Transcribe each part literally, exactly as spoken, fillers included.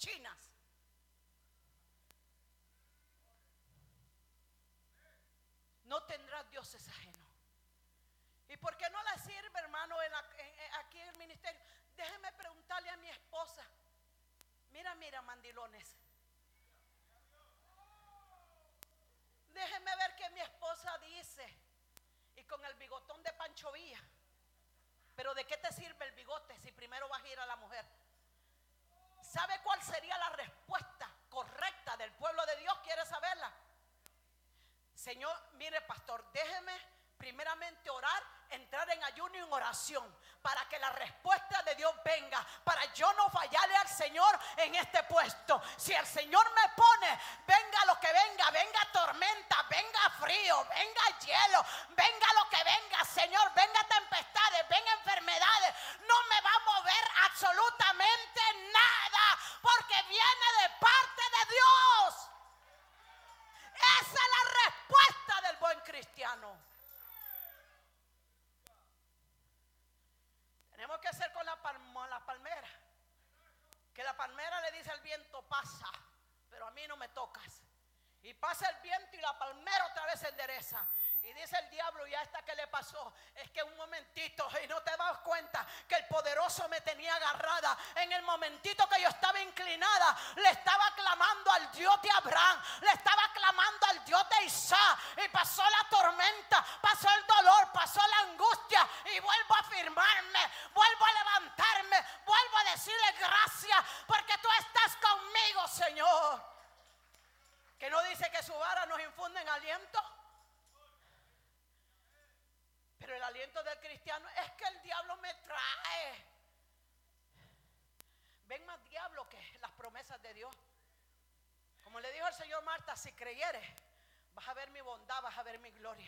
cochinas. No tendrás dioses ajenos. ¿Y por qué no le sirve, hermano, en la, en, en, aquí en el ministerio? Déjeme preguntarle a mi esposa. Mira, mira, mandilones. Déjeme ver qué mi esposa dice. Y con el bigotón de Pancho Villa. Pero ¿de qué te sirve el bigote si primero vas a ir a la mujer? ¿Sabe cuál sería la respuesta correcta del pueblo de Dios? ¿Quiere saberla? Señor, mire, pastor, déjeme primeramente orar, entrar en ayuno y en oración para que la respuesta de Dios venga, para yo no fallarle al Señor en este puesto. Si el Señor me pone, venga lo que venga, venga tormenta, venga frío, venga hielo, venga lo que venga, Señor, venga tempestades, venga enfermedades, no me va a mover absolutamente nada, porque viene de parte de Dios. Esa es la respuesta del buen cristiano. Tenemos que hacer con la, palma, la palmera. Que la palmera le dice al viento, pasa, pero a mí no me tocas. Y pasa el viento y la palmera otra vez se endereza. Y dice el diablo, ¿y a esta qué le pasó? Es que un momentito, y no te das cuenta que el poderoso me tenía agarrada. En el momentito que yo estaba inclinada, le estaba clamando al Dios de Abraham, le estaba clamando al Dios de Isaac. Y pasó la tormenta, pasó el dolor, pasó la angustia. Y vuelvo a afirmarme, vuelvo a levantarme, vuelvo a decirle gracias, porque tú estás conmigo, Señor. Que no dice que su vara nos infunde en aliento. Pero el aliento del cristiano es que el diablo me trae. Ven más diablo que las promesas de Dios. Como le dijo el Señor Marta, si creyeres, vas a ver mi bondad, vas a ver mi gloria.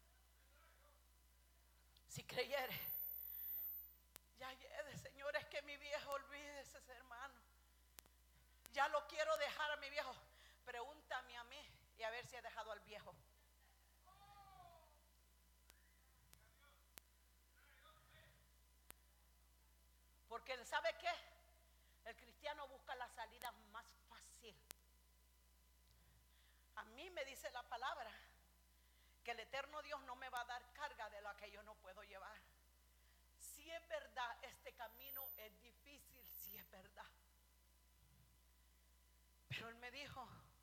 Si creyeres. Ya llegue, Señor, es que mi viejo, olvídese, hermano. Ya lo quiero dejar a mi viejo. Pregúntame a mí y a ver si he dejado al viejo. Porque ¿sabe qué? El cristiano busca la salida más fácil. A mí me dice la palabra que el eterno Dios no me va a dar carga de la que yo no puedo llevar. Si es verdad, este camino es difícil, si es verdad. Pero Él me dijo,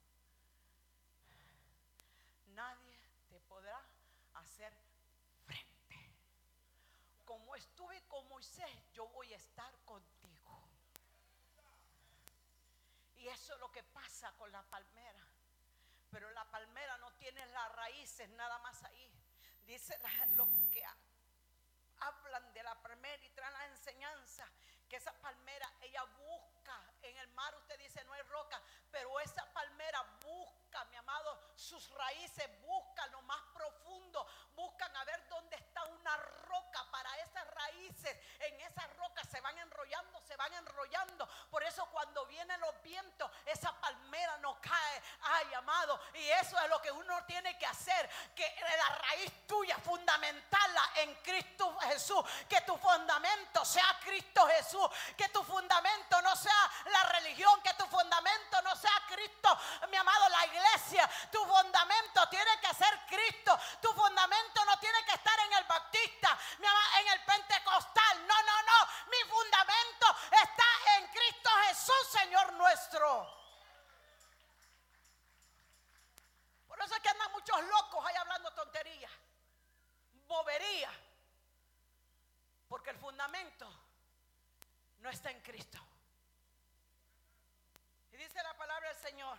nadie te podrá hacer frente. Como estuve con Moisés, yo voy a estar contigo. Y eso es lo que pasa con la palmera. Pero la palmera no tiene las raíces nada más ahí. Dice lo que hablan de la palmera y traen la enseñanza, que esa palmera, ella busca en el mar. Usted dice no hay roca, pero esa palmera busca, mi amado, sus raíces, buscan lo más profundo, buscan a ver dónde está una roca. Para esas raíces, en esas rocas se van enrollando, se van enrollando. Por eso cuando vienen los vientos, esa palmera no cae. Ay, amado, y eso es lo que uno tiene que hacer, que la raíz tuya fundamentarla en Cristo Jesús, que tu fundamento sea Cristo Jesús, que tu fundamento no sea la religión, que tu fundamento no sea Cristo, mi amado, la iglesia. Tu fundamento tiene que ser Cristo. Tu fundamento no tiene que estar en el Bautista, mi amado, en el Pentecostal. No, no, no. Mi fundamento está en Cristo Jesús, Señor nuestro. Por eso es que andan muchos locos ahí hablando tonterías, boberías, porque el fundamento no está en Cristo. Y dice la palabra del Señor,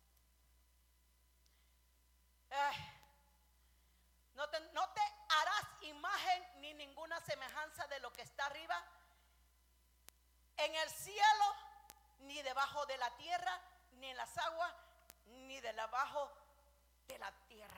eh, no, te, no te harás imagen ni ninguna semejanza de lo que está arriba en el cielo, ni debajo de la tierra, ni en las aguas, ni de debajo de la tierra.